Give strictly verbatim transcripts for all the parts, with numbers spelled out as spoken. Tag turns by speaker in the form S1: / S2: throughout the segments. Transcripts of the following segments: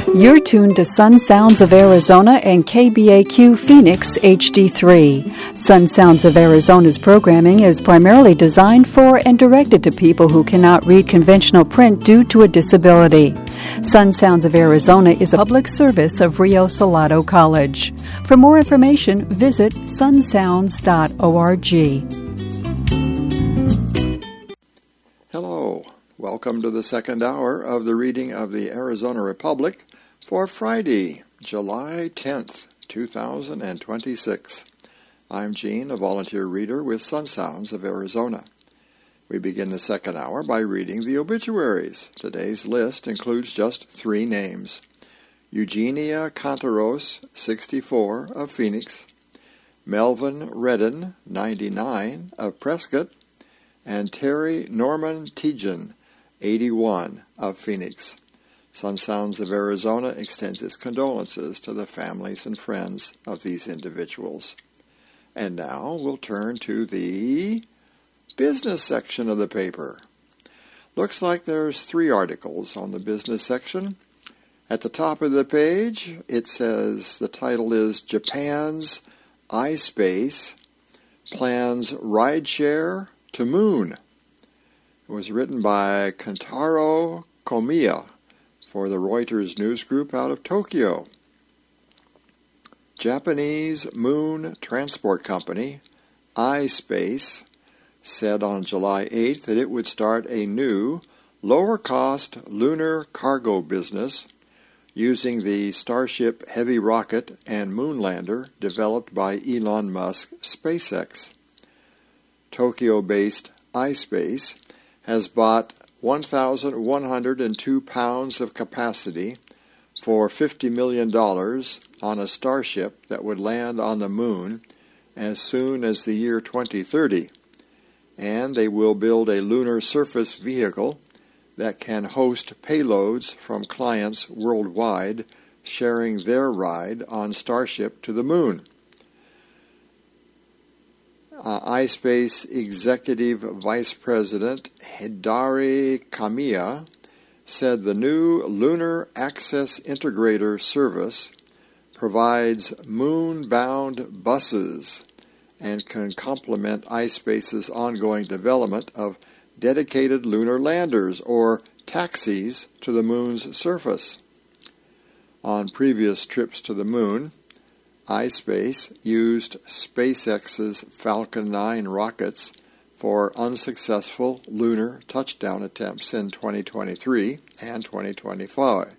S1: You're tuned to Sun Sounds of Arizona and K B A Q Phoenix H D three. Sun Sounds of Arizona's programming is primarily designed for and directed to people who cannot read conventional print due to a disability. Sun Sounds of Arizona is a public service of Rio Salado College. For more information, visit sun sounds dot org.
S2: Hello. Welcome to the second hour of the reading of the Arizona Republic for Friday, July tenth, two thousand twenty-six. I'm Gene, a volunteer reader with Sun Sounds of Arizona. We begin the second hour by reading the obituaries. Today's list includes just three names. Eugenia Cantaros, sixty-four, of Phoenix, Melvin Redden, ninety-nine, of Prescott, and Terry Norman Tejan, eighty-one, of Phoenix. Sun Sounds of Arizona extends its condolences to the families and friends of these individuals. And now we'll turn to the business section of the paper. Looks like there's three articles on the business section. At the top of the page, it says the title is Japan's iSpace Plans Rideshare to Moon. It was written by Kentaro Komiya for the Reuters News Group out of Tokyo. Japanese moon transport company iSpace said on July eighth that it would start a new, lower-cost lunar cargo business using the Starship Heavy rocket and moonlander developed by Elon Musk SpaceX. Tokyo-based iSpace has bought one thousand one hundred two pounds of capacity for fifty million dollars on a Starship that would land on the moon as soon as the year twenty thirty, and they will build a lunar surface vehicle that can host payloads from clients worldwide sharing their ride on Starship to the moon. Uh, iSpace Executive Vice President Hidari Kamiya said the new Lunar Access Integrator service provides moon-bound buses and can complement iSpace's ongoing development of dedicated lunar landers, or taxis, to the moon's surface. On previous trips to the moon, iSpace used SpaceX's Falcon nine rockets for unsuccessful lunar touchdown attempts in twenty twenty-three and twenty twenty-five.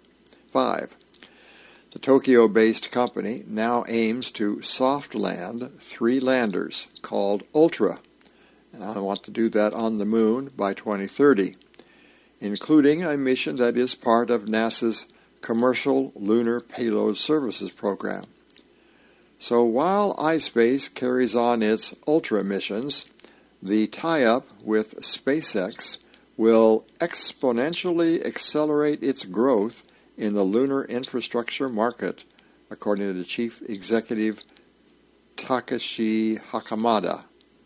S2: The Tokyo-based company now aims to soft land three landers called Ultra, and I want to do that on the moon by twenty thirty, including a mission that is part of NASA's Commercial Lunar Payload Services program. So while iSpace carries on its Ultra missions, the tie-up with SpaceX will exponentially accelerate its growth in the lunar infrastructure market, according to Chief Executive Takashi Hakamada.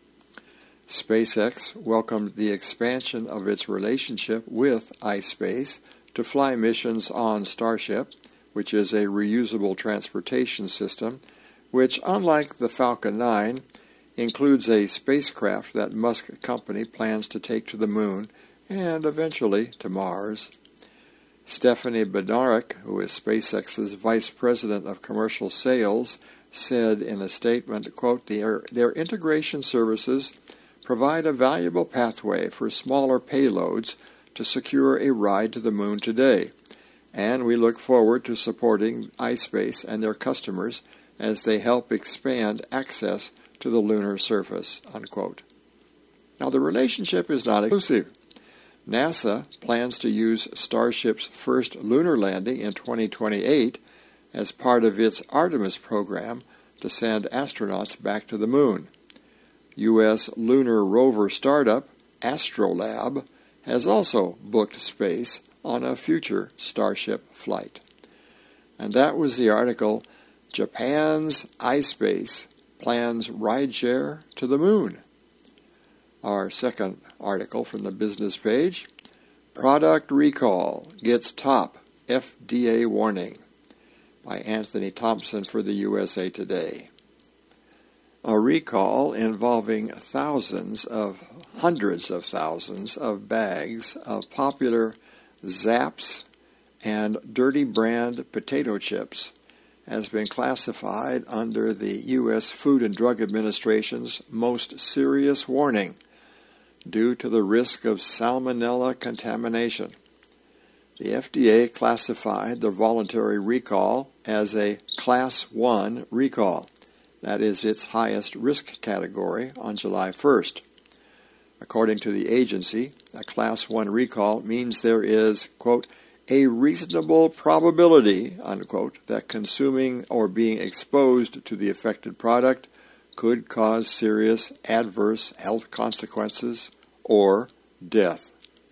S2: SpaceX welcomed the expansion of its relationship with iSpace to fly missions on Starship, which is a reusable transportation system, which, unlike the Falcon nine, includes a spacecraft that Musk Company plans to take to the moon and eventually to Mars. Stephanie Bednarik, who is SpaceX's Vice President of Commercial Sales, said in a statement, quote, their, their integration services provide a valuable pathway for smaller payloads to secure a ride to the moon today, and we look forward to supporting iSpace and their customers as they help expand access to the lunar surface, unquote. Now, the relationship is not exclusive. NASA plans to use Starship's first lunar landing in twenty twenty-eight as part of its Artemis program to send astronauts back to the moon. U S lunar rover startup Astrolab has also booked space on a future Starship flight. And that was the article, Japan's iSpace Plans Rideshare to the Moon. Our second article from the business page, Product Recall Gets Top F D A warning, by Anthony Thompson for the U S A Today. A recall involving thousands of, hundreds of thousands of bags of popular Zapp's and Dirty Brand potato chips has been classified under the U S Food and Drug Administration's most serious warning due to the risk of salmonella contamination. The F D A classified the voluntary recall as a Class one recall. That is its highest risk category on July first. According to the agency, a Class one recall means there is, quote, a reasonable probability, unquote, that consuming or being exposed to the affected product could cause serious adverse health consequences or death.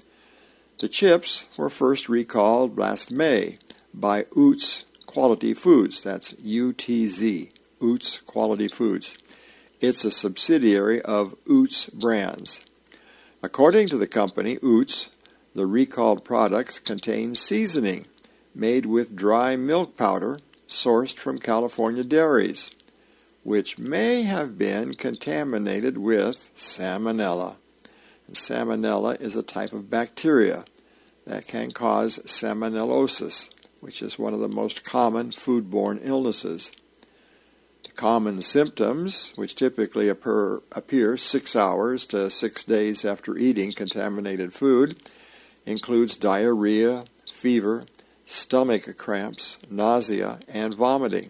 S2: The chips were first recalled last May by Utz Quality Foods. That's U T Z, Utz Quality Foods. It's a subsidiary of Utz Brands. According to the company, Utz, the recalled products contain seasoning made with dry milk powder sourced from California dairies, which may have been contaminated with salmonella. And salmonella is a type of bacteria that can cause salmonellosis, which is one of the most common foodborne illnesses. The common symptoms, which typically appear, appear six hours to six days after eating contaminated food, includes diarrhea, fever, stomach cramps, nausea, and vomiting.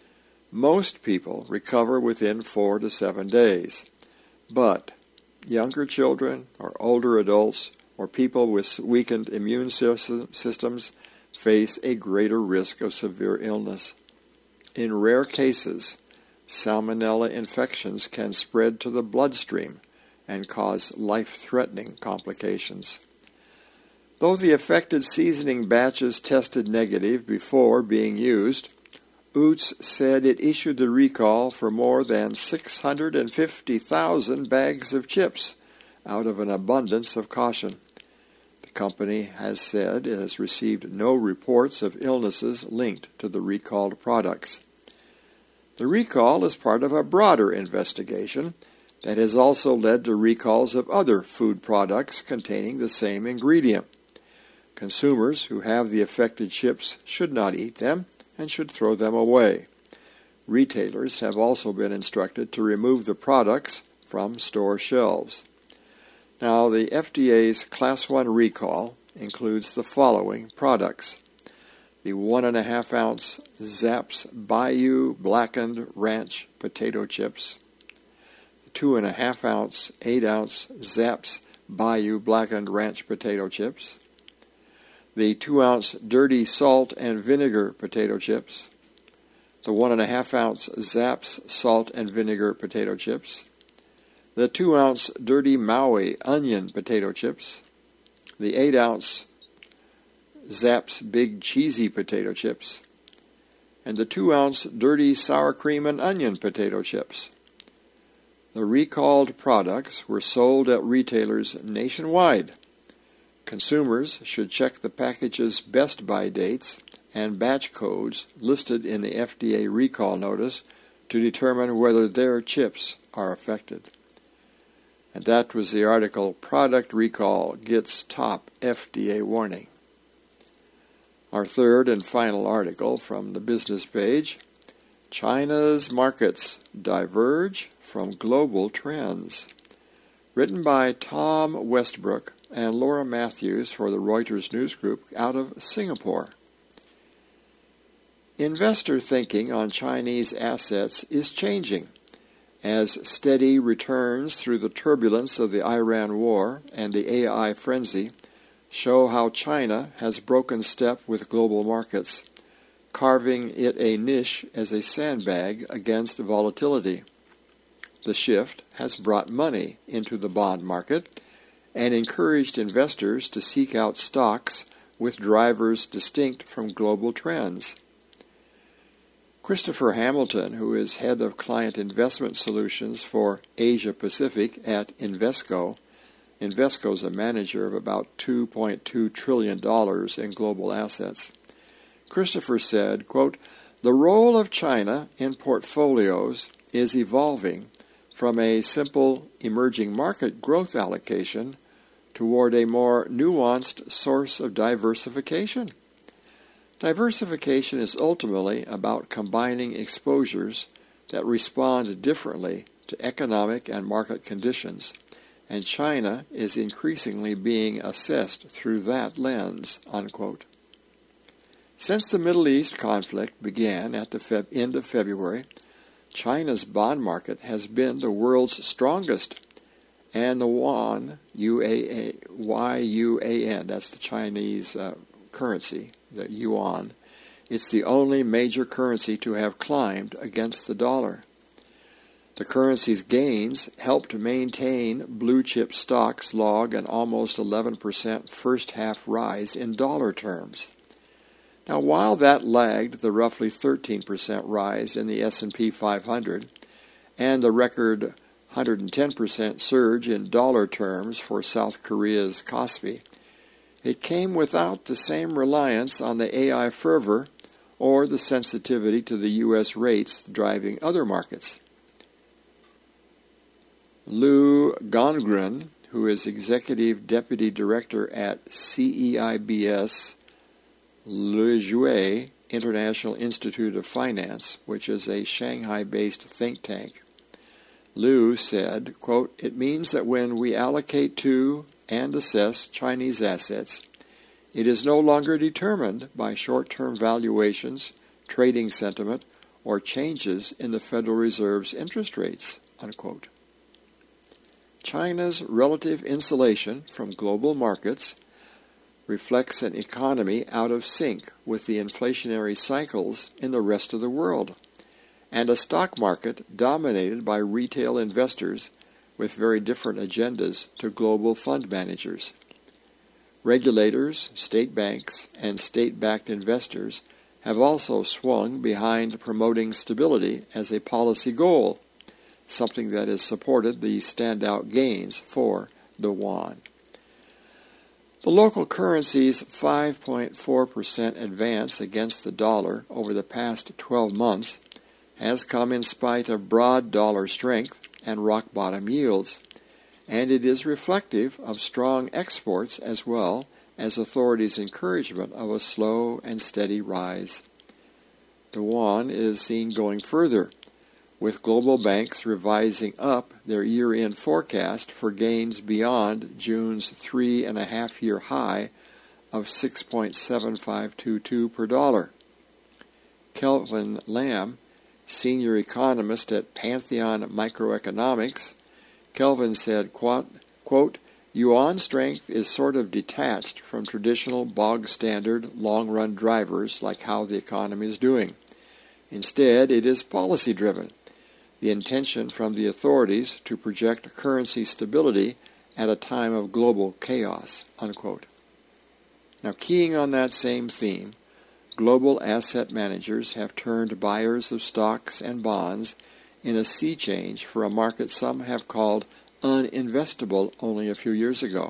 S2: Most people recover within four to seven days, but younger children or older adults or people with weakened immune systems face a greater risk of severe illness. In rare cases, salmonella infections can spread to the bloodstream and cause life-threatening complications. Though the affected seasoning batches tested negative before being used, Utz said it issued the recall for more than six hundred fifty thousand bags of chips out of an abundance of caution. The company has said it has received no reports of illnesses linked to the recalled products. The recall is part of a broader investigation that has also led to recalls of other food products containing the same ingredient. Consumers who have the affected chips should not eat them and should throw them away. Retailers have also been instructed to remove the products from store shelves. Now, the F D A's Class one recall includes the following products: the one and a half ounce Zapp's Bayou Blackened Ranch potato chips, the two and a half ounce, eight ounce Zapp's Bayou Blackened Ranch potato chips, the two ounce Dirty Salt and Vinegar potato chips, the one and a half ounce Zapp's Salt and Vinegar potato chips, the two ounce Dirty Maui Onion potato chips, the eight ounce Zapp's Big Cheesy potato chips, and the two ounce Dirty Sour Cream and Onion potato chips. The recalled products were sold at retailers nationwide. Consumers should check the package's best by dates and batch codes listed in the F D A recall notice to determine whether their chips are affected. And that was the article, Product Recall Gets Top F D A Warning. Our third and final article from the business page, China's Markets Diverge from Global Trends. Written by Tom Westbrook and Laura Matthews for the Reuters News Group out of Singapore. Investor thinking on Chinese assets is changing as steady returns through the turbulence of the Iran war and the A I frenzy show how China has broken step with global markets, carving it a niche as a sandbag against volatility. The shift has brought money into the bond market and encouraged investors to seek out stocks with drivers distinct from global trends. Christopher Hamilton, who is head of client investment solutions for Asia Pacific at Invesco, Invesco is a manager of about two point two trillion dollars in global assets, Christopher said, quote, "The role of China in portfolios is evolving from a simple emerging market growth allocation toward a more nuanced source of diversification. Diversification is ultimately about combining exposures that respond differently to economic and market conditions, and China is increasingly being assessed through that lens," unquote. Since the Middle East conflict began at the Feb- end of February, China's bond market has been the world's strongest, and the yuan, U A A, Y U A N, that's the Chinese uh, currency, the yuan, it's the only major currency to have climbed against the dollar. The currency's gains helped maintain blue-chip stocks log an almost eleven percent first-half rise in dollar terms. Now, while that lagged the roughly thirteen percent rise in the S and P five hundred and the record one hundred ten percent surge in dollar terms for South Korea's Kospi, it came without the same reliance on the A I fervor or the sensitivity to the U S rates driving other markets. Lou Gongren, who is Executive Deputy Director at C E I B S Lejouet International Institute of Finance, which is a Shanghai-based think tank. Liu said, quote, "It means that when we allocate to and assess Chinese assets, it is no longer determined by short-term valuations, trading sentiment, or changes in the Federal Reserve's interest rates," unquote. China's relative insulation from global markets reflects an economy out of sync with the inflationary cycles in the rest of the world, and a stock market dominated by retail investors with very different agendas to global fund managers. Regulators, state banks, and state-backed investors have also swung behind promoting stability as a policy goal, something that has supported the standout gains for the yuan. The local currency's five point four percent advance against the dollar over the past twelve months has come in spite of broad dollar strength and rock-bottom yields, and it is reflective of strong exports as well as authorities' encouragement of a slow and steady rise. The yuan is seen going further, with global banks revising up their year-end forecast for gains beyond June's three-and-a-half-year high of six point seven five two two per dollar. Kelvin Lam, senior economist at Pantheon Microeconomics, Kelvin said, quote, quote, "Yuan strength is sort of detached from traditional bog-standard long-run drivers like how the economy is doing. Instead, it is policy-driven. The intention from the authorities to project currency stability at a time of global chaos," unquote. Now, keying on that same theme, global asset managers have turned buyers of stocks and bonds in a sea change for a market some have called uninvestable only a few years ago.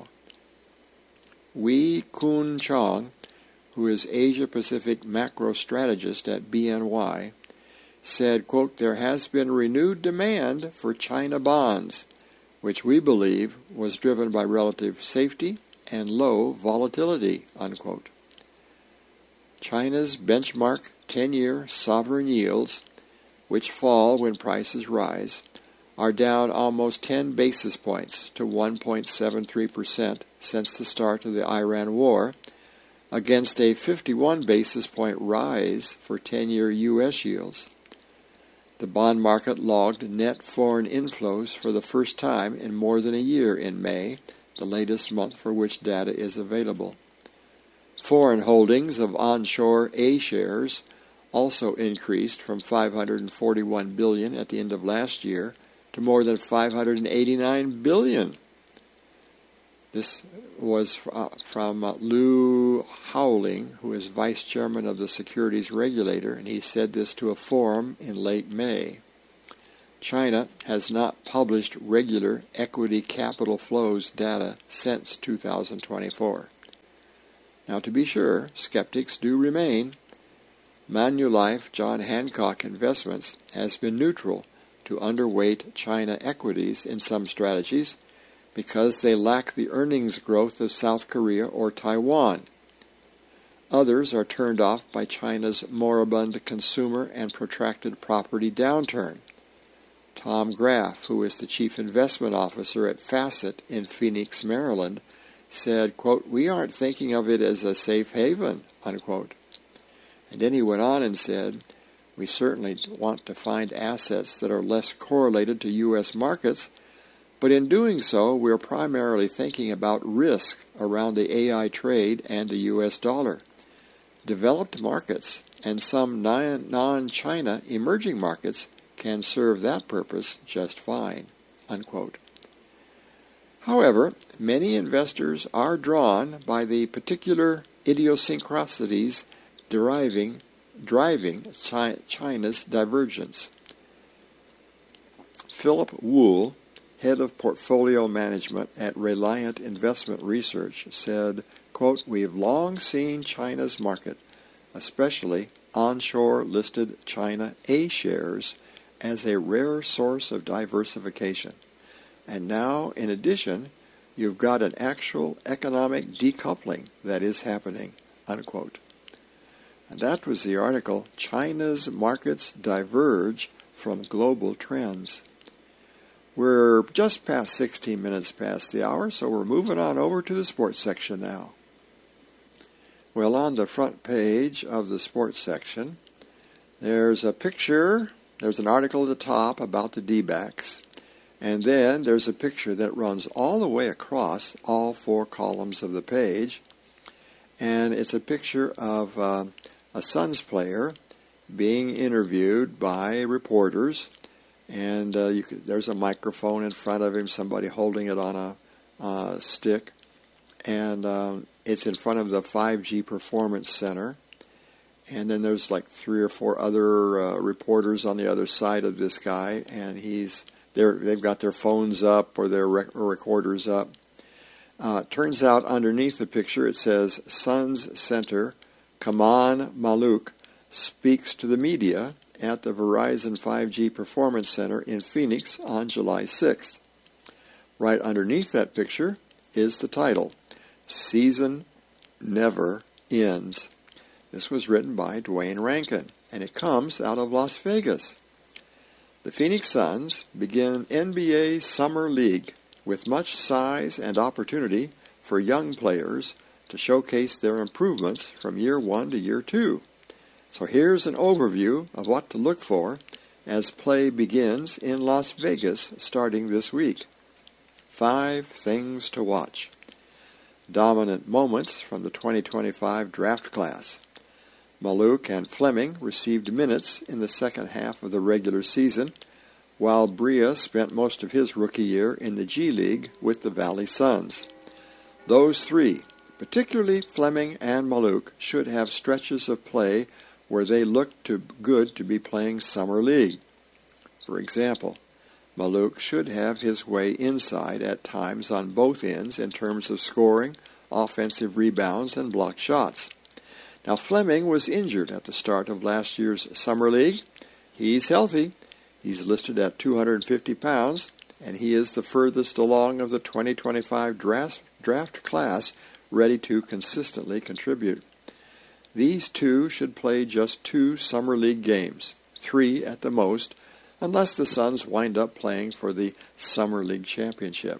S2: Wei Kun Chong, who is Asia-Pacific macro strategist at B N Y, said, quote, "There has been renewed demand for China bonds, which we believe was driven by relative safety and low volatility," unquote. China's benchmark ten-year sovereign yields, which fall when prices rise, are down almost ten basis points to one point seven three percent since the start of the Iran war, against a fifty-one basis point rise for ten-year U S yields. The bond market logged net foreign inflows for the first time in more than a year in May, the latest month for which data is available. Foreign holdings of onshore A shares also increased from five hundred forty-one billion dollars at the end of last year to more than five hundred eighty-nine billion dollars. This was uh, from uh, Lou Howling, who is vice chairman of the securities regulator, and he said this to a forum in late May. China has not published regular equity capital flows data since two thousand twenty-four. Now, to be sure, skeptics do remain, Manulife John Hancock Investments has been neutral to underweight China equities in some strategies because they lack the earnings growth of South Korea or Taiwan. Others are turned off by China's moribund consumer and protracted property downturn. Tom Graff, who is the chief investment officer at Facet in Phoenix, Maryland, said, quote, "We aren't thinking of it as a safe haven," unquote. And then he went on and said, "We certainly want to find assets that are less correlated to U S markets, but in doing so, we're primarily thinking about risk around the A I trade and the U S dollar. Developed markets and some non-China emerging markets can serve that purpose just fine," unquote. However, many investors are drawn by the particular idiosyncrasies deriving, driving China's divergence. Philip Wool, head of portfolio management at Reliant Investment Research, said, quote, "We've long seen China's market, especially onshore listed China A shares, as a rare source of diversification. And now, in addition, you've got an actual economic decoupling that is happening," unquote. And that was the article, "China's Markets Diverge from Global Trends." We're just past sixteen minutes past the hour, so we're moving on over to the sports section now. Well, on the front page of the sports section, there's a picture, there's an article at the top about the D-backs, and then there's a picture that runs all the way across all four columns of the page, and it's a picture of uh, a Suns player being interviewed by reporters, and uh, you could, there's a microphone in front of him, somebody holding it on a uh, stick, and um, it's in front of the five G Performance Center. And then there's like three or four other uh, reporters on the other side of this guy, and he's they're, they've got their phones up or their rec- recorders up. Uh, turns out underneath the picture it says, "Suns center Kaman Malouk speaks to the media at the Verizon five G Performance Center in Phoenix on July sixth. Right underneath that picture is the title, "Season Never Ends." This was written by Dwayne Rankin, and it comes out of Las Vegas. The Phoenix Suns begin N B A Summer League with much size and opportunity for young players to showcase their improvements from year one to year two. So here's an overview of what to look for as play begins in Las Vegas starting this week. Five things to watch. Dominant moments from the twenty twenty-five draft class. Malouk and Fleming received minutes in the second half of the regular season, while Bria spent most of his rookie year in the G League with the Valley Suns. Those three, particularly Fleming and Malouk, should have stretches of play where they looked too good to be playing Summer League. For example, Malouk should have his way inside at times on both ends in terms of scoring, offensive rebounds, and blocked shots. Now, Fleming was injured at the start of last year's Summer League. He's healthy. He's listed at two hundred fifty pounds, and he is the furthest along of the twenty twenty-five draft, draft class ready to consistently contribute. These two should play just two Summer League games, three at the most, unless the Suns wind up playing for the Summer League Championship.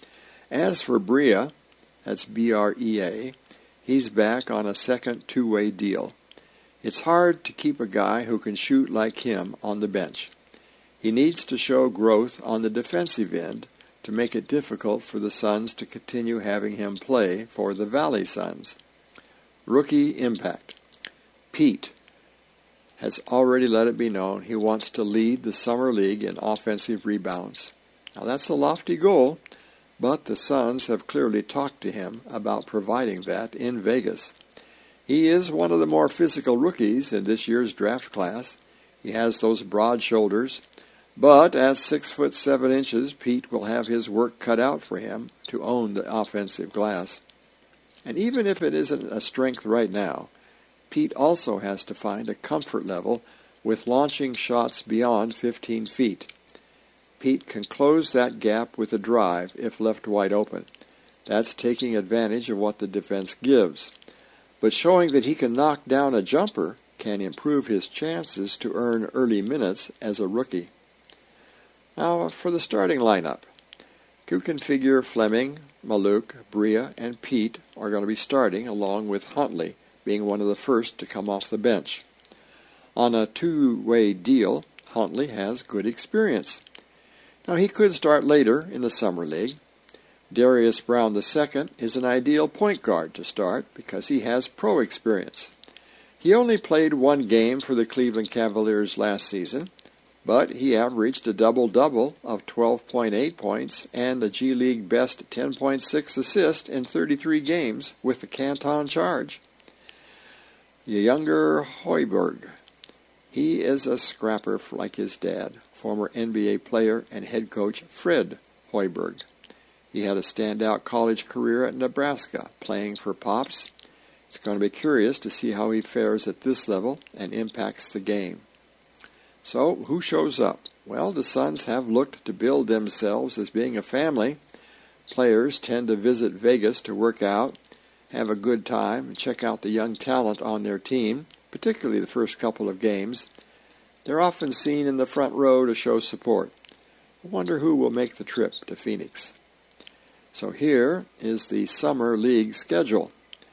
S2: As for Bria, that's B R E A, he's back on a second two-way deal. It's hard to keep a guy who can shoot like him on the bench. He needs to show growth on the defensive end to make it difficult for the Suns to continue having him play for the Valley Suns. Rookie impact. Pete has already let it be known he wants to lead the Summer League in offensive rebounds. Now that's a lofty goal, but the Suns have clearly talked to him about providing that in Vegas. He is one of the more physical rookies in this year's draft class. He has those broad shoulders, but at six foot seven inches, Pete will have his work cut out for him to own the offensive glass. And even if it isn't a strength right now, Pete also has to find a comfort level with launching shots beyond fifteen feet. Pete can close that gap with a drive if left wide open. That's taking advantage of what the defense gives. But showing that he can knock down a jumper can improve his chances to earn early minutes as a rookie. Now for the starting lineup. You can figure Fleming, Maluk, Bria, and Pete are going to be starting, along with Huntley being one of the first to come off the bench. On a two-way deal, Huntley has good experience. Now he could start later in the Summer League. Darius Brown the Second is an ideal point guard to start because he has pro experience. He only played one game for the Cleveland Cavaliers last season, but he averaged a double-double of twelve point eight points and a G League best ten point six assists in thirty-three games with the Canton Charge. Younger Hoiberg. He is a scrapper like his dad, former N B A player and head coach Fred Hoiberg. He had a standout college career at Nebraska, playing for Pops. It's going to be curious to see how he fares at this level and impacts the game. So, who shows up? Well, the Suns have looked to build themselves as being a family. Players tend to visit Vegas to work out, have a good time, and check out the young talent on their team, particularly the first couple of games. They're often seen in the front row to show support. I wonder who will make the trip to Phoenix. So here is the Summer League schedule.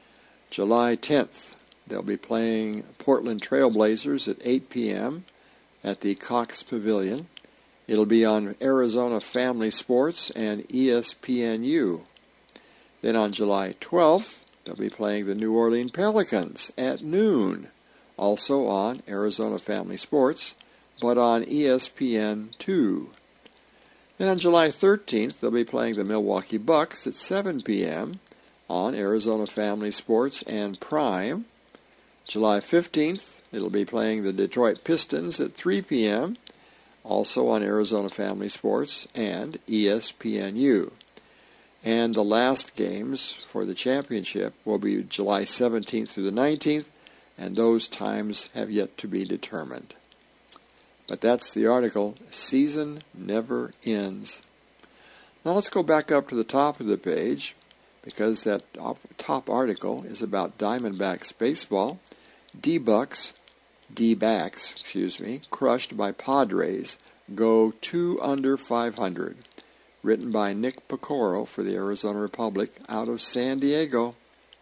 S2: July tenth, they'll be playing Portland Trail Blazers at eight p.m. at the Cox Pavilion. It'll be on Arizona Family Sports and E S P N U. Then on July twelfth, they'll be playing the New Orleans Pelicans at noon, also on Arizona Family Sports, but on E S P N two. Then on July thirteenth, they'll be playing the Milwaukee Bucks at seven p.m. on Arizona Family Sports and Prime. July fifteenth, it'll be playing the Detroit Pistons at three p.m., also on Arizona Family Sports and E S P N U. And the last games for the championship will be July seventeenth through the nineteenth, and those times have yet to be determined. But that's the article, Season Never Ends. Now let's go back up to the top of the page, because that top article is about Diamondbacks baseball. D-Bucks, D-Backs, excuse me, crushed by Padres, go two under five hundred. Written by Nick Pecoro for the Arizona Republic out of San Diego.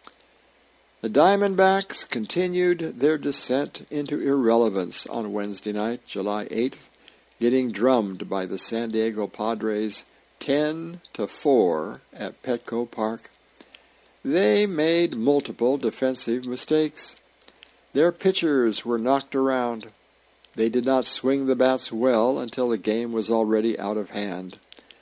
S2: The Diamondbacks continued their descent into irrelevance on Wednesday night, July eighth, getting drummed by the San Diego Padres ten to four at Petco Park. They made multiple defensive mistakes. Their pitchers were knocked around. They did not swing the bats well until the game was already out of hand.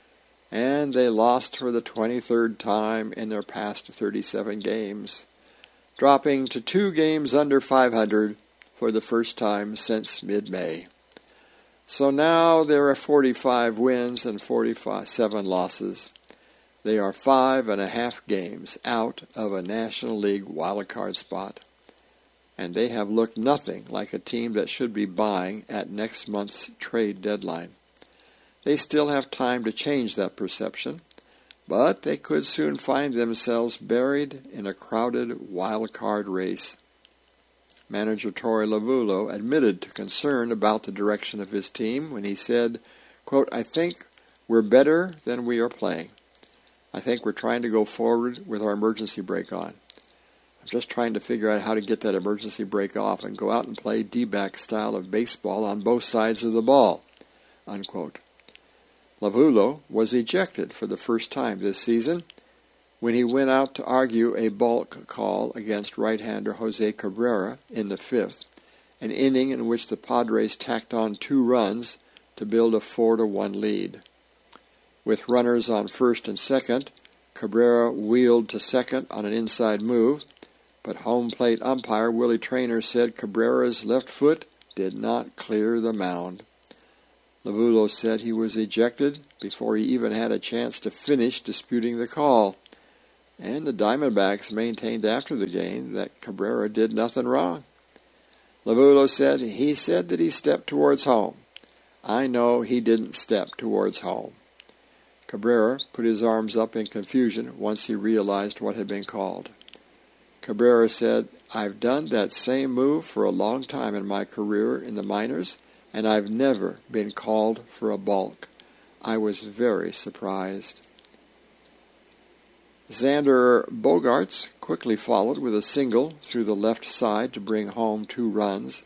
S2: And they lost for the twenty-third time in their past thirty-seven games, dropping to two games under five hundred for the first time since mid-May. So now there are forty-five wins and forty-seven losses. They are five and a half games out of a National League wildcard spot. And they have looked nothing like a team that should be buying at next month's trade deadline. They still have time to change that perception, but they could soon find themselves buried in a crowded wild card race. Manager Torey Lovullo admitted to concern about the direction of his team when he said, quote, "I think we're better than we are playing. I think we're trying to go forward with our emergency brake on. I'm just trying to figure out how to get that emergency brake off and go out and play D-back style of baseball on both sides of the ball," unquote. Lovullo was ejected for the first time this season when he went out to argue a balk call against right-hander Jose Cabrera in the fifth, an inning in which the Padres tacked on two runs to build a four to one lead. With runners on first and second, Cabrera wheeled to second on an inside move, but home plate umpire Willie Traynor said Cabrera's left foot did not clear the mound. Lovullo said he was ejected before he even had a chance to finish disputing the call, and the Diamondbacks maintained after the game that Cabrera did nothing wrong. Lovullo said, "He said that he stepped towards home. I know he didn't step towards home." Cabrera put his arms up in confusion once he realized what had been called. Cabrera said, "I've done that same move for a long time in my career in the minors, and I've never been called for a balk. I was very surprised." Xander Bogaerts quickly followed with a single through the left side to bring home two runs.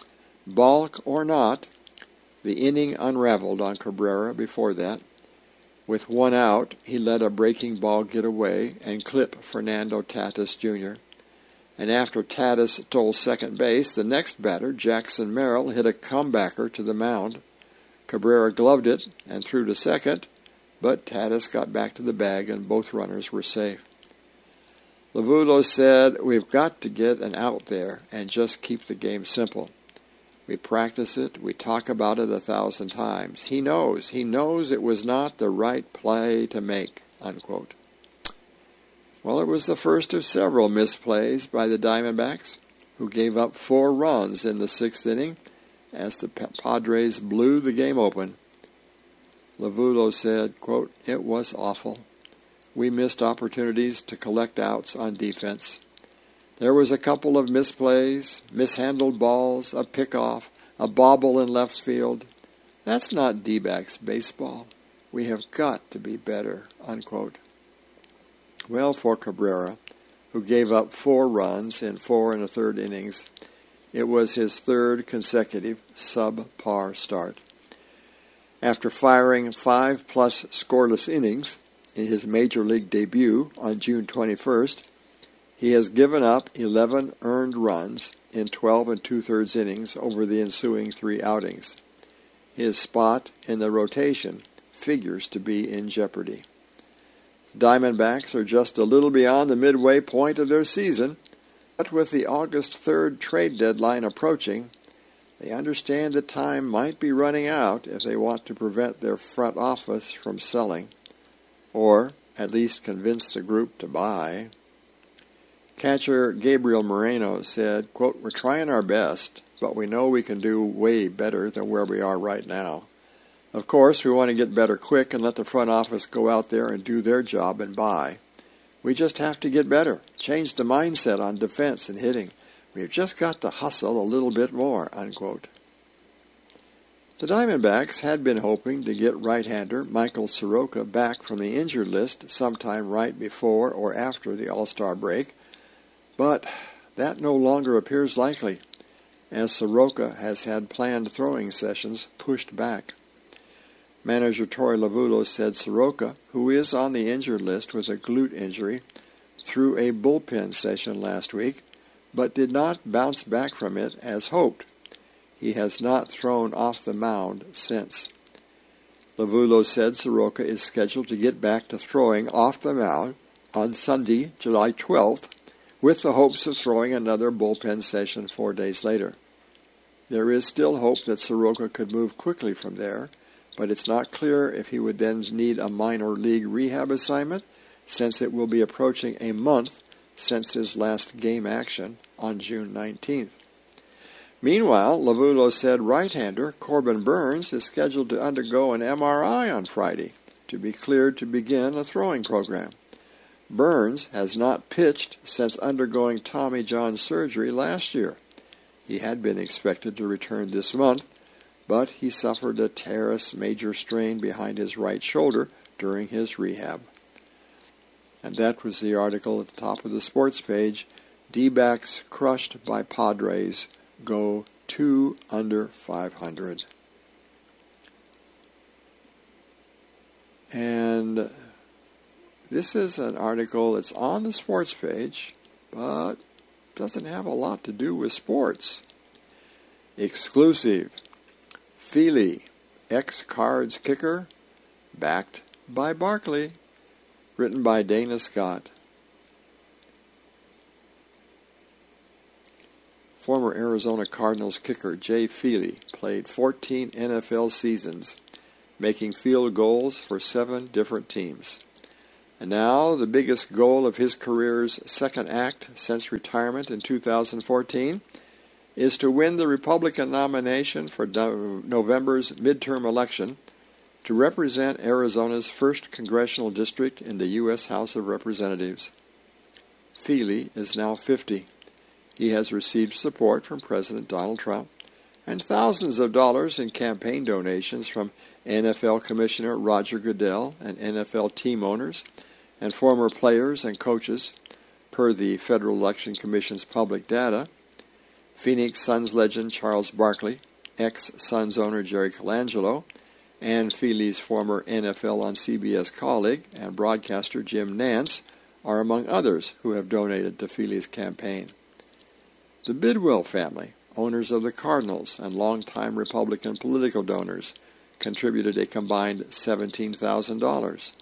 S2: Balk or not, the inning unraveled on Cabrera before that. With one out, he let a breaking ball get away and clip Fernando Tatis Junior And after Tatis stole second base, the next batter, Jackson Merrill, hit a comebacker to the mound. Cabrera gloved it and threw to second, but Tatis got back to the bag and both runners were safe. Lovullo said, "We've got to get an out there and just keep the game simple. We practice it, we talk about it a thousand times. He knows, he knows it was not the right play to make," unquote. Well, it was the first of several misplays by the Diamondbacks, who gave up four runs in the sixth inning as the Padres blew the game open. Lovullo said, quote, "It was awful. We missed opportunities to collect outs on defense. There was a couple of misplays, mishandled balls, a pickoff, a bobble in left field. That's not D-backs baseball. We have got to be better," unquote. Well, for Cabrera, who gave up four runs in four and a third innings, it was his third consecutive subpar start. After firing five-plus scoreless innings in his major league debut on June twenty-first, he has given up eleven earned runs in twelve and two-thirds innings over the ensuing three outings. His spot in the rotation figures to be in jeopardy. Diamondbacks are just a little beyond the midway point of their season, but with the August third trade deadline approaching, they understand that time might be running out if they want to prevent their front office from selling, or at least convince the group to buy. Catcher Gabriel Moreno said, quote, "We're trying our best, but we know we can do way better than where we are right now. Of course, we want to get better quick and let the front office go out there and do their job and buy. We just have to get better, change the mindset on defense and hitting. We've just got to hustle a little bit more," unquote. The Diamondbacks had been hoping to get right-hander Michael Soroka back from the injured list sometime right before or after the All-Star break, but that no longer appears likely, as Soroka has had planned throwing sessions pushed back. Manager Torey Lovullo said Soroka, who is on the injured list with a glute injury, threw a bullpen session last week, but did not bounce back from it as hoped. He has not thrown off the mound since. Lovullo said Soroka is scheduled to get back to throwing off the mound on Sunday, July twelfth, with the hopes of throwing another bullpen session four days later. There is still hope that Soroka could move quickly from there, but it's not clear if he would then need a minor league rehab assignment, since it will be approaching a month since his last game action on June nineteenth. Meanwhile, Lovullo said right-hander Corbin Burnes is scheduled to undergo an M R I on Friday to be cleared to begin a throwing program. Burnes has not pitched since undergoing Tommy John surgery last year. He had been expected to return this month, but he suffered a teres major strain behind his right shoulder during his rehab. And that was the article at the top of the sports page. D-backs crushed by Padres go two under five hundred. And this is an article that's on the sports page, but doesn't have a lot to do with sports. Exclusive. Feely, ex-Cards kicker, backed by Barkley. Written by Dana Scott. Former Arizona Cardinals kicker Jay Feely played fourteen N F L seasons, making field goals for seven different teams. And now the biggest goal of his career's second act since retirement in two thousand fourteen is to win the Republican nomination for November's midterm election to represent Arizona's first congressional district in the U S House of Representatives. Feely is now fifty. He has received support from President Donald Trump and thousands of dollars in campaign donations from N F L Commissioner Roger Goodell and N F L team owners and former players and coaches, per the Federal Election Commission's public data. Phoenix Suns legend Charles Barkley, ex-Suns owner Jerry Colangelo, and Feely's former N F L on C B S colleague and broadcaster Jim Nantz are among others who have donated to Feely's campaign. The Bidwell family, owners of the Cardinals and longtime Republican political donors, contributed a combined seventeen thousand dollars.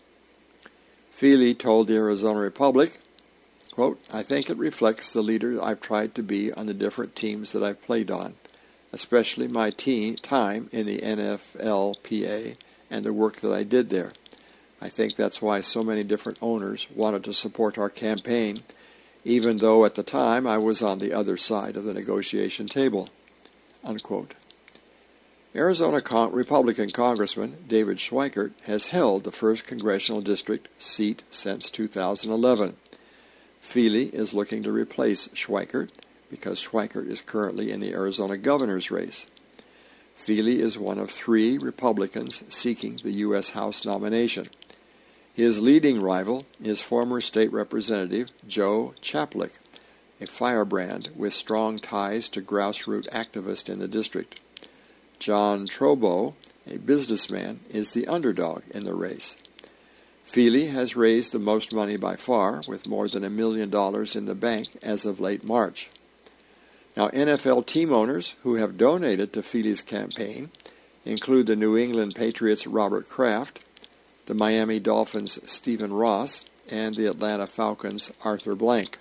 S2: Feely told the Arizona Republic, quote, "I think it reflects the leader I've tried to be on the different teams that I've played on, especially my team time in the N F L P A and the work that I did there. I think that's why so many different owners wanted to support our campaign, even though at the time I was on the other side of the negotiation table," unquote. Arizona Con- Republican Congressman David Schweikert has held the first congressional district seat since two thousand eleven. Feely is looking to replace Schweikert because Schweikert is currently in the Arizona governor's race. Feely is one of three Republicans seeking the U S House nomination. His leading rival is former state representative Joe Chaplik, a firebrand with strong ties to grassroots activists in the district. John Trobo, a businessman, is the underdog in the race. Feely has raised the most money by far, with more than a million dollars in the bank as of late March. Now, N F L team owners who have donated to Feely's campaign include the New England Patriots' Robert Kraft, the Miami Dolphins' Stephen Ross, and the Atlanta Falcons' Arthur Blank.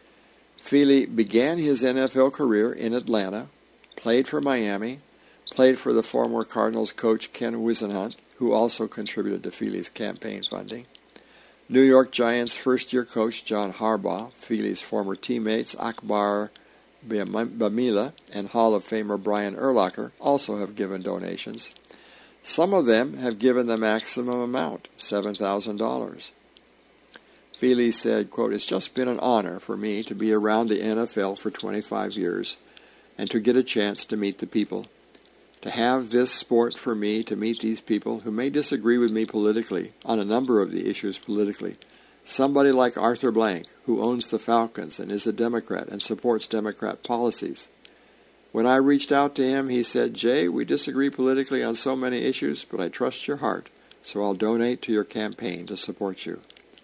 S2: Feely began his N F L career in Atlanta, played for Miami, played for the former Cardinals coach Ken Whisenhunt, who also contributed to Feely's campaign funding, New York Giants first-year coach John Harbaugh, Feely's former teammates Akbar Bamila and Hall of Famer Brian Urlacher also have given donations. Some of them have given the maximum amount, seven thousand dollars. Feely said, quote, "It's just been an honor for me to be around the N F L for twenty-five years and to get a chance to meet the people. To have this sport for me to meet these people who may disagree with me politically on a number of the issues politically. Somebody like Arthur Blank, who owns the Falcons and is a Democrat and supports Democrat policies. When I reached out to him, he said, 'Jay, we disagree politically on so many issues, but I trust your heart, so I'll donate to your campaign to support you.'"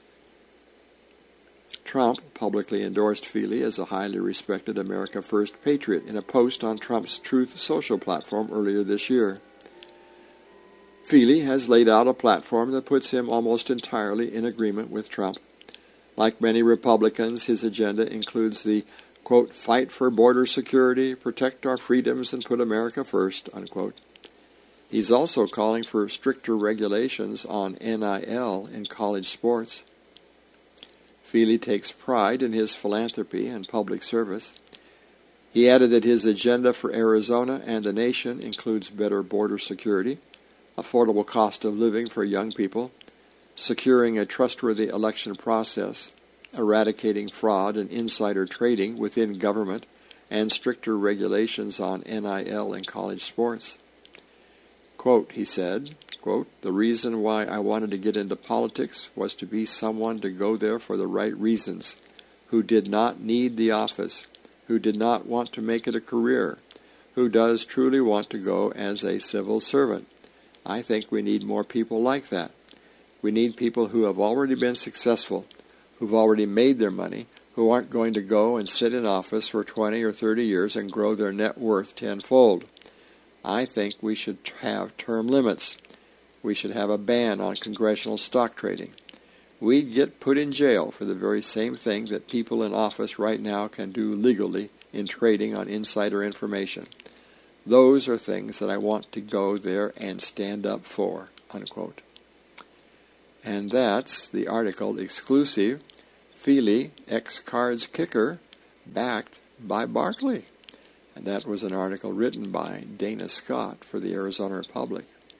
S2: Trump publicly endorsed Feely as a highly respected America First patriot in a post on Trump's Truth Social platform earlier this year. Feely has laid out a platform that puts him almost entirely in agreement with Trump. Like many Republicans, his agenda includes the, quote, "fight for border security, protect our freedoms, and put America first," unquote. He's also calling for stricter regulations on N I L in college sports. Feely takes pride in his philanthropy and public service. He added that his agenda for Arizona and the nation includes better border security, affordable cost of living for young people, securing a trustworthy election process, eradicating fraud and insider trading within government, and stricter regulations on N I L in college sports. Quote, he said, quote, "The reason why I wanted to get into politics was to be someone to go there for the right reasons, who did not need the office, who did not want to make it a career, who does truly want to go as a civil servant. I think we need more people like that. We need people who have already been successful, who've already made their money, who aren't going to go and sit in office for twenty or thirty years and grow their net worth tenfold. I think we should have term limits. We should have a ban on congressional stock trading. We'd get put in jail for the very same thing that people in office right now can do legally in trading on insider information. Those are things that I want to go there and stand up for," unquote. And that's the article exclusive, Feely, ex-Cards kicker, backed by Barkley. And that was an article written by Dana Scott for the Arizona Republic.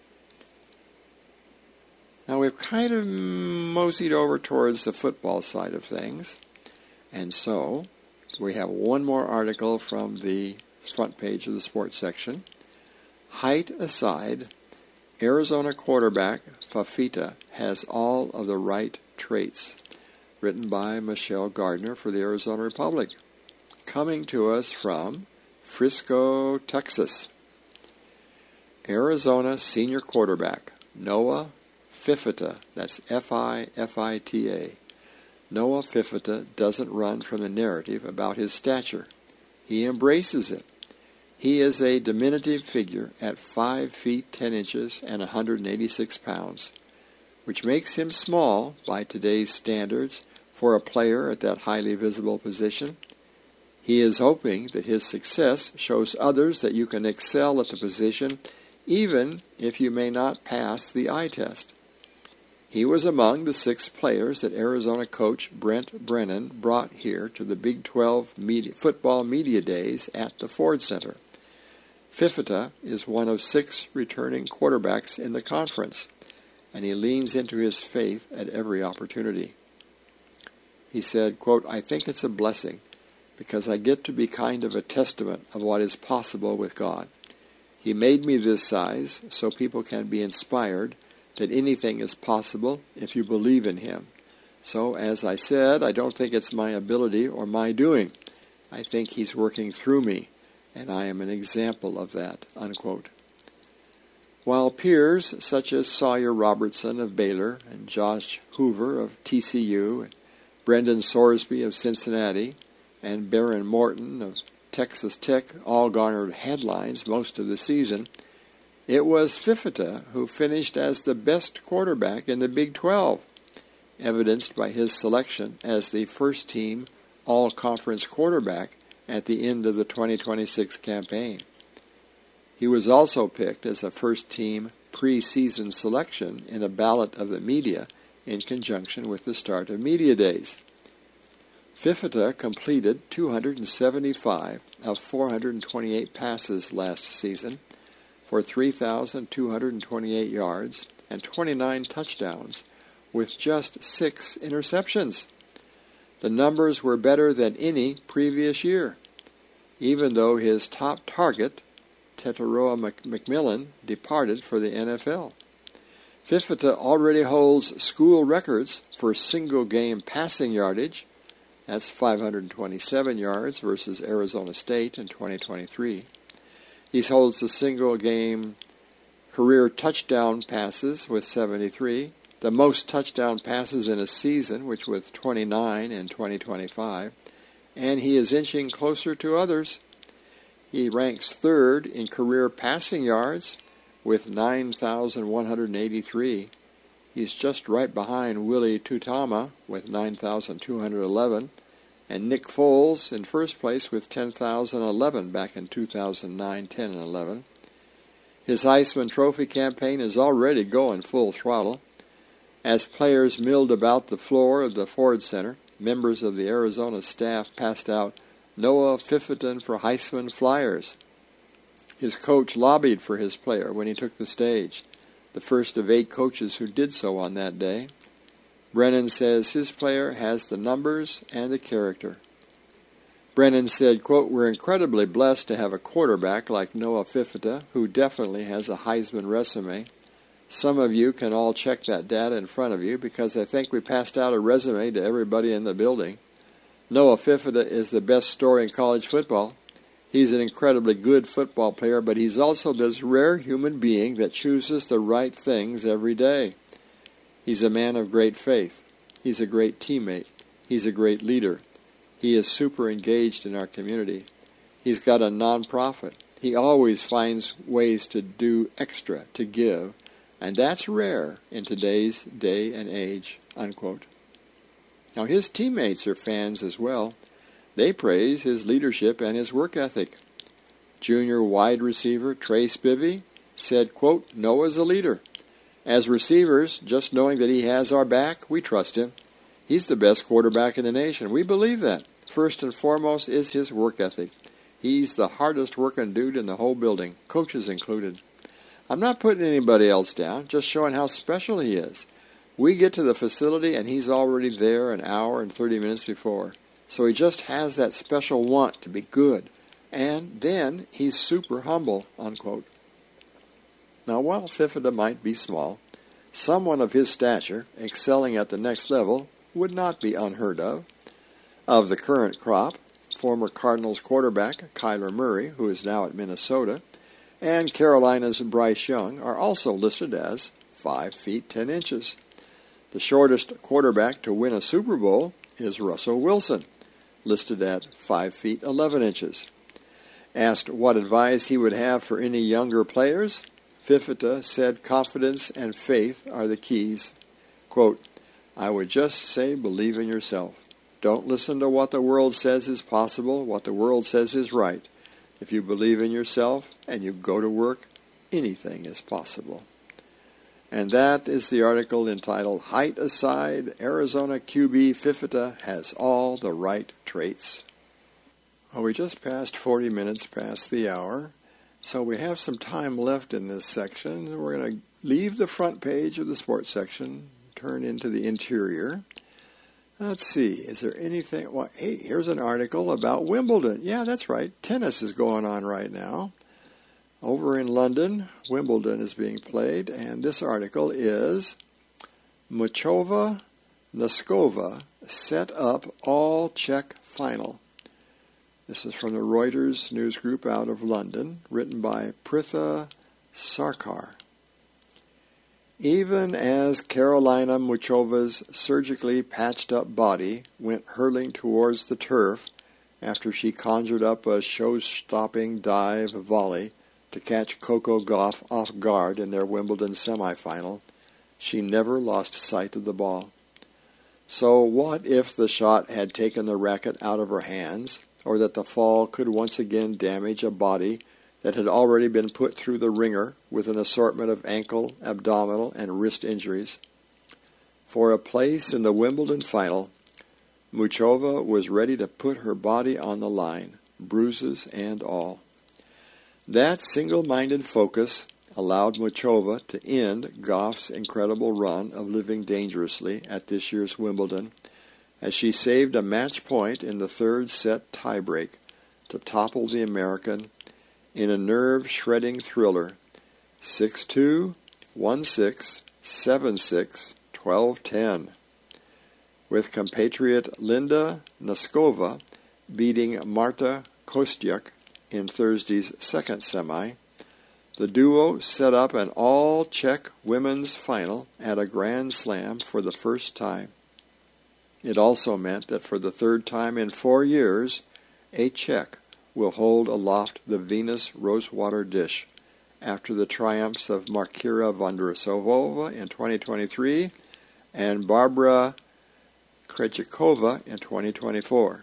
S2: Now we've kind of moseyed over towards the football side of things. And so we have one more article from the front page of the sports section. Height aside, Arizona quarterback Fafita has all of the right traits. Written by Michelle Gardner for the Arizona Republic. Coming to us from Frisco, Texas. Arizona senior quarterback Noah Fifita, that's F I F I T A. Noah Fifita doesn't run from the narrative about his stature. He embraces it. He is a diminutive figure at five feet ten inches and one hundred eighty-six pounds, which makes him small by today's standards for a player at that highly visible position. He is hoping that his success shows others that you can excel at the position even if you may not pass the eye test. He was among the six players that Arizona coach Brent Brennan brought here to the Big twelve media, football media days at the Ford Center. Fifita is one of six returning quarterbacks in the conference, and he leans into his faith at every opportunity. He said, quote, "I think it's a blessing because I get to be kind of a testament of what is possible with God. He made me this size so people can be inspired that anything is possible if you believe in him. So, as I said, I don't think it's my ability or my doing. I think he's working through me, and I am an example of that," unquote. While peers such as Sawyer Robertson of Baylor and Josh Hoover of T C U, and Brendan Sorsby of Cincinnati, and Baron Morton of Texas Tech all garnered headlines most of the season, it was Fifita who finished as the best quarterback in the Big twelve, evidenced by his selection as the first-team all-conference quarterback at the end of the twenty twenty-six campaign. He was also picked as a first-team preseason selection in a ballot of the media in conjunction with the start of media days. Fifita completed two hundred seventy-five of four hundred twenty-eight passes last season for three thousand two hundred twenty-eight yards and twenty-nine touchdowns with just six interceptions. The numbers were better than any previous year, even though his top target, Tetairoa McMillan, departed for the N F L. Fifita already holds school records for single-game passing yardage. That's five hundred twenty-seven yards versus Arizona State in twenty twenty-three. He holds the single-game career touchdown passes with seventy-three, the most touchdown passes in a season, which with twenty-nine in twenty twenty-five, and he is inching closer to others. He ranks third in career passing yards with nine thousand one hundred eighty-three. He's just right behind Willie Tutama with nine thousand two hundred eleven, and Nick Foles in first place with ten thousand eleven back in two thousand nine, ten, and eleven. His Heisman Trophy campaign is already going full throttle. As players milled about the floor of the Ford Center, members of the Arizona staff passed out Noah Fifita for Heisman flyers. His coach lobbied for his player when he took the stage, the first of eight coaches who did so on that day. Brennan says his player has the numbers and the character. Brennan said, quote, "We're incredibly blessed to have a quarterback like Noah Fifita, who definitely has a Heisman resume. Some of you can all check that data in front of you because I think we passed out a resume to everybody in the building. Noah Fifita is the best story in college football. He's an incredibly good football player, but he's also this rare human being that chooses the right things every day. He's a man of great faith. He's a great teammate. He's a great leader. He is super engaged in our community. He's got a nonprofit. He always finds ways to do extra, to give, and that's rare in today's day and age," unquote. Now his teammates are fans as well. They praise his leadership and his work ethic. Junior wide receiver Trey Spivey said, quote, "Noah's a leader. As receivers, just knowing that he has our back, we trust him. He's the best quarterback in the nation. We believe that. First and foremost is his work ethic. He's the hardest working dude in the whole building, coaches included. I'm not putting anybody else down, just showing how special he is. We get to the facility and he's already there an hour and thirty minutes before. So he just has that special want to be good. And then he's super humble, unquote. Now, while Fifita might be small, someone of his stature, excelling at the next level, would not be unheard of. Of the current crop, former Cardinals quarterback Kyler Murray, who is now at Minnesota, and Carolina's Bryce Young are also listed as five feet ten inches. The shortest quarterback to win a Super Bowl is Russell Wilson, listed at five feet eleven inches. Asked what advice he would have for any younger players, Fifita said confidence and faith are the keys. Quote, I would just say believe in yourself. Don't listen to what the world says is possible, what the world says is right. If you believe in yourself and you go to work, anything is possible. And that is the article entitled, Height Aside, Arizona Q B Fifita Has All the Right Traits. Well, we just passed forty minutes past the hour, so we have some time left in this section. We're going to leave the front page of the sports section, turn into the interior. Let's see, is there anything? Well, hey, here's an article about Wimbledon. Yeah, that's right. Tennis is going on right now. Over in London, Wimbledon is being played, and this article is Muchova Noskova set up all-Czech final. This is from the Reuters news group out of London, written by Pritha Sarkar. Even as Carolina Muchova's surgically patched-up body went hurtling towards the turf after she conjured up a show-stopping dive volley to catch Coco Gauff off guard in their Wimbledon semifinal, she never lost sight of the ball. So what if the shot had taken the racket out of her hands, or that the fall could once again damage a body that had already been put through the ringer with an assortment of ankle, abdominal, and wrist injuries? For a place in the Wimbledon final, Muchova was ready to put her body on the line, bruises and all. That single-minded focus allowed Muchova to end Gauff's incredible run of living dangerously at this year's Wimbledon, as she saved a match point in the third set tiebreak to topple the American in a nerve-shredding thriller, six two, one six, seven six, twelve ten, with compatriot Linda Noskova beating Marta Kostyuk in Thursday's second semi. The duo set up an all-Czech women's final at a Grand Slam for the first time. It also meant that for the third time in four years, a Czech will hold aloft the Venus Rosewater dish after the triumphs of Markira Vondrousova in twenty twenty-three and Barbara Krejcikova in twenty twenty-four.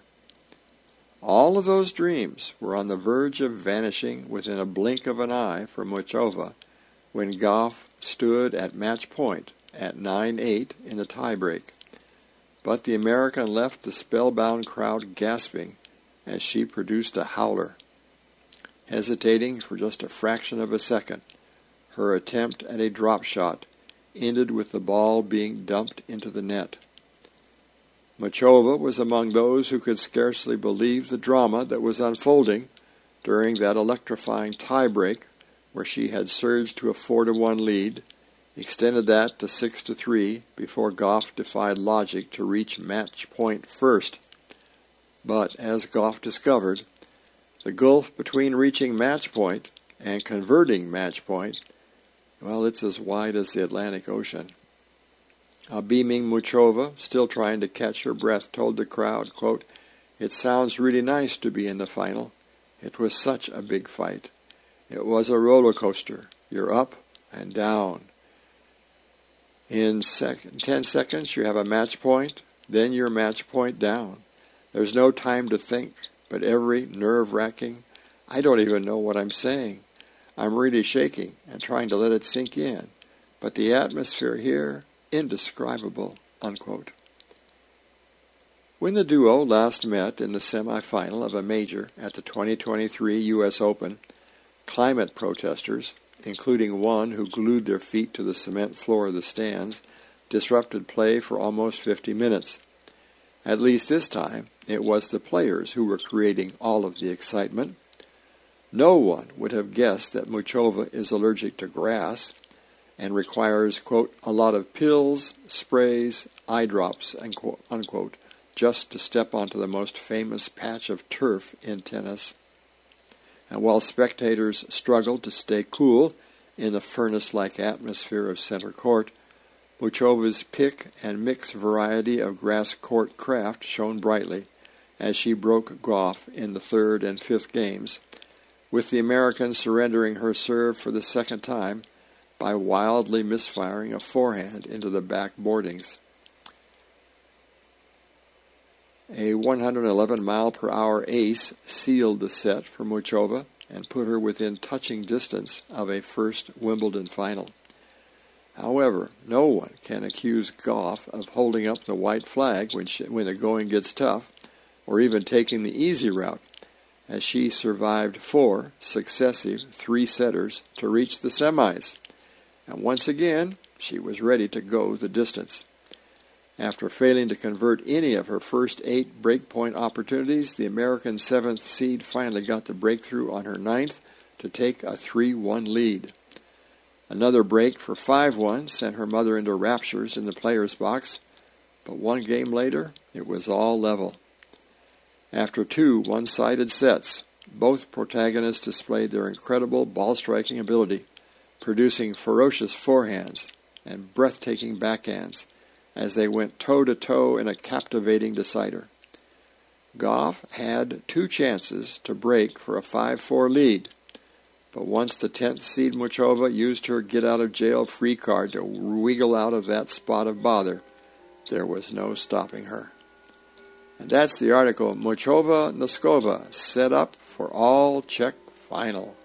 S2: All of those dreams were on the verge of vanishing within a blink of an eye for Muchova when Gauff stood at match point at nine eight in the tiebreak. But the American left the spellbound crowd gasping as she produced a howler. Hesitating for just a fraction of a second, her attempt at a drop shot ended with the ball being dumped into the net. Muchova was among those who could scarcely believe the drama that was unfolding during that electrifying tiebreak where she had surged to a four to one lead, extended that to six to three before Gauff defied logic to reach match point first. But as Gauff discovered, the gulf between reaching match point and converting match point, well, it's as wide as the Atlantic Ocean. A beaming Muchova, still trying to catch her breath, told the crowd, quote, "It sounds really nice to be in the final. It was such a big fight. It was a roller coaster. You're up and down. In sec- ten seconds, you have a match point, then you're match point down. There's no time to think, but every nerve-wracking, I don't even know what I'm saying. I'm really shaking and trying to let it sink in. But the atmosphere here, indescribable," unquote. When the duo last met in the semifinal of a major at the twenty twenty-three U S Open, climate protesters, including one who glued their feet to the cement floor of the stands, disrupted play for almost fifty minutes. At least this time, it was the players who were creating all of the excitement. No one would have guessed that Muchova is allergic to grass and requires, quote, a lot of pills, sprays, eye drops, unquote, just to step onto the most famous patch of turf in tennis. And while spectators struggled to stay cool in the furnace-like atmosphere of center court, Muchova's pick and mix variety of grass court craft shone brightly as she broke Goff in the third and fifth games, with the American surrendering her serve for the second time by wildly misfiring a forehand into the back boardings. A one hundred eleven mile per hour ace sealed the set for Muchova and put her within touching distance of a first Wimbledon final. However, no one can accuse Goff of holding up the white flag when, she, when the going gets tough, or even taking the easy route, as she survived four successive three-setters to reach the semis. And once again, she was ready to go the distance. After failing to convert any of her first eight breakpoint opportunities, the American seventh seed finally got the breakthrough on her ninth to take a three one lead. Another break for five one sent her mother into raptures in the players' box, but one game later, it was all level. After two one-sided sets, both protagonists displayed their incredible ball-striking ability, producing ferocious forehands and breathtaking backhands as they went toe-to-toe in a captivating decider. Goff had two chances to break for a five four lead, but once the tenth seed Muchova used her get-out-of-jail-free card to wiggle out of that spot of bother, there was no stopping her. And that's the article, Muchova-Noskova, set up for all-Czech final.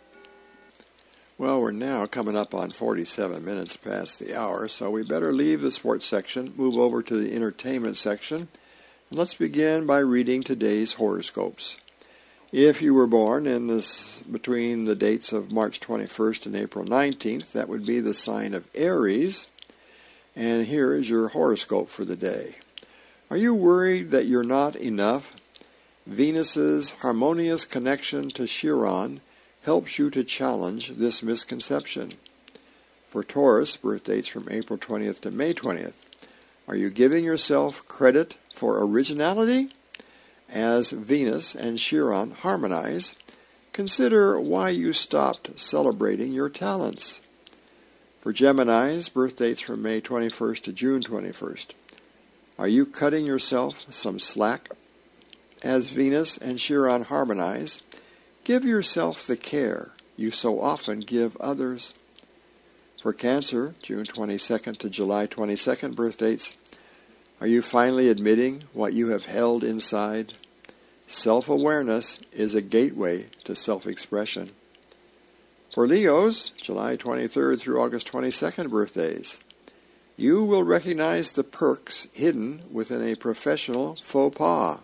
S2: Well, we're now coming up on forty-seven minutes past the hour, so we better leave the sports section, move over to the entertainment section, and let's begin by reading today's horoscopes. If you were born in this between the dates of March twenty-first and April nineteenth, that would be the sign of Aries. And here is your horoscope for the day. Are you worried that you're not enough? Venus's harmonious connection to Chiron helps you to challenge this misconception. For Taurus, birth dates from April twentieth to May twentieth, are you giving yourself credit for originality? As Venus and Chiron harmonize, consider why you stopped celebrating your talents. For Geminis, birth dates from May twenty-first to June twenty-first, are you cutting yourself some slack? As Venus and Chiron harmonize, give yourself the care you so often give others. For Cancer, June twenty-second to July twenty-second birth dates, are you finally admitting what you have held inside? Self-awareness is a gateway to self-expression. For Leos, July twenty-third through August twenty-second birthdays, you will recognize the perks hidden within a professional faux pas.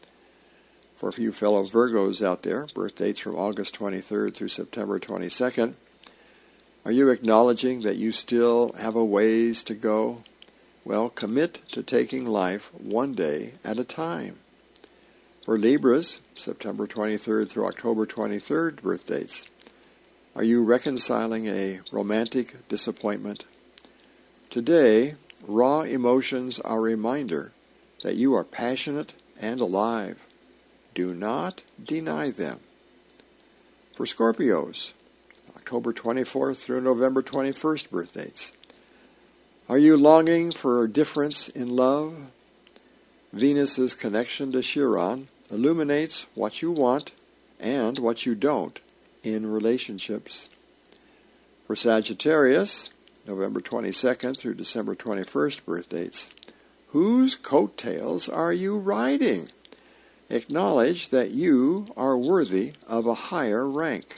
S2: For a few fellow Virgos out there, birth dates from August twenty-third through September twenty-second, are you acknowledging that you still have a ways to go? Well, commit to taking life one day at a time. For Libras, September twenty-third through October twenty-third birth dates, are you reconciling a romantic disappointment? Today, raw emotions are a reminder that you are passionate and alive. Do not deny them. For Scorpios, October twenty-fourth through November twenty-first birth dates, are you longing for a difference in love? Venus's connection to Chiron illuminates what you want and what you don't in relationships. For Sagittarius, November twenty-second through December twenty-first birth dates, whose coattails are you riding? Acknowledge that you are worthy of a higher rank.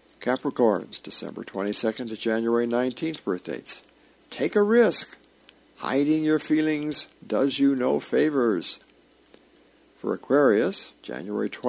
S2: Capricorns, December twenty-second to January nineteenth birth dates, take a risk. Hiding your feelings does you no favors. For Aquarius, January twelfth.